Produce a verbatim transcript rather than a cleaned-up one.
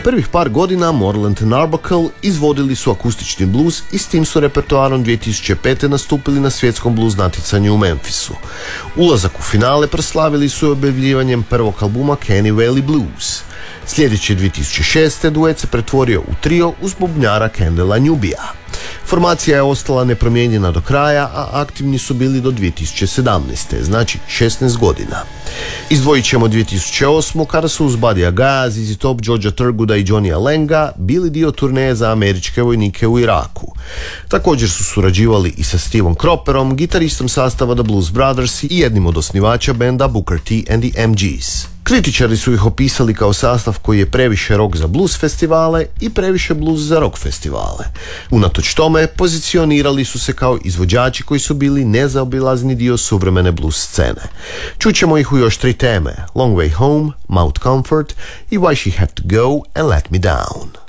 Prvih par godina Moreland and Arbuckle izvodili su akustični blues i s tim su repertoarom dvije tisuće pete nastupili na svjetskom blues natjecanju u Memphisu. Ulazak u finale proslavili su objavljivanjem prvog albuma Canny Valley Blues. Sljedeće dvije tisuće šeste duet se pretvorio u trio uz bubnjara Kendala Newbija. Formacija je ostala nepromijenjena do kraja, a aktivni su bili do dvije tisuće sedamnaeste, znači šesnaest godina. Izdvojit ćemo dvije tisuće osmu kada su uz Buddya Guyea, Z Z Top, Georgea Thorogood'a i Johnnya Langa bili dio turneje za američke vojnike u Iraku. Također su surađivali i sa Stevom Cropperom, gitaristom sastava The Blues Brothers i jednim od osnivača benda Booker T and the M Gs. Kritičari su ih opisali kao sastav koji je previše rock za blues festivale i previše blues za rock festivale. Unatoč tome, pozicionirali su se kao izvođači koji su bili nezaobilazni dio suvremene blues scene. Čućemo ih u još tri teme: Long Way Home, Mount Comfort i Why She Had to Go and Let Me Down.